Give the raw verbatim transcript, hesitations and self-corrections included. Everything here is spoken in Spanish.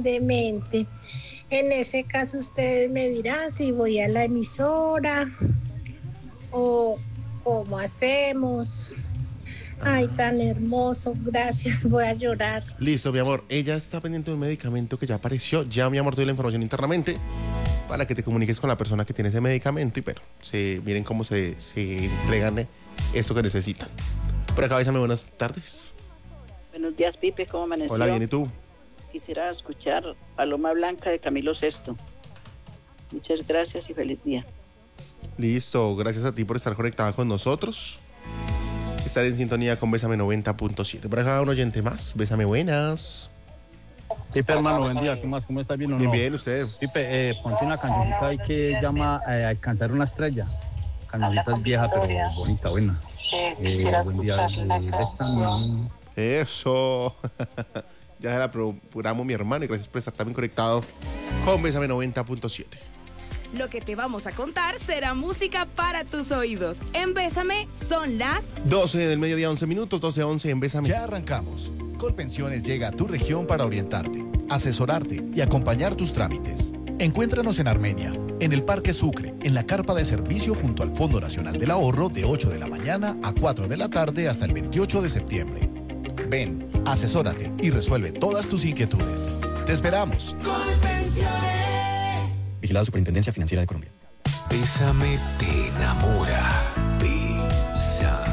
grandemente. En ese caso ustedes me dirán si voy a la emisora o cómo hacemos. Ay, tan hermoso, gracias, voy a llorar. Listo, mi amor, ella está pendiente de un medicamento que ya apareció. Ya, mi amor, te doy la información internamente para que te comuniques con la persona que tiene ese medicamento y bueno, se, miren cómo se, se entregan esto que necesitan. Por acá, Bésame, buenas tardes. Buenos días, Pipe, ¿cómo amaneció? Hola, bien, ¿y tú? Quisiera escuchar Paloma Blanca de Camilo Sesto. Muchas gracias y feliz día. Listo, gracias a ti por estar conectada con nosotros. Estar en sintonía con Bésame noventa punto siete. Por acá un oyente más, Bésame, buenas. Pipe, hermano, buen día. ¿Qué más? ¿Cómo estás? ¿Bien o no? Bien, bien, usted. Pipe, eh, ponte una cancioncita ahí que llama eh, Alcanzar una estrella. Cancioncita es vieja, pero bonita, buena. Eh, buen día, eh, Bésame. Eso. Ya se la procuramos, mi hermano, y gracias por estar también conectado con Bésame noventa punto siete. Lo que te vamos a contar será música para tus oídos. En Bésame son las doce del mediodía, once minutos, doce a once en Bésame. Ya arrancamos. Colpensiones llega a tu región para orientarte, asesorarte y acompañar tus trámites. Encuéntranos en Armenia, en el Parque Sucre, en la carpa de servicio junto al Fondo Nacional del Ahorro de ocho de la mañana a cuatro de la tarde hasta el veintiocho de septiembre. Ven, asesórate y resuelve todas tus inquietudes. Te esperamos. Colpensiones. Vigilado Superintendencia Financiera de Colombia. Bésame te enamora.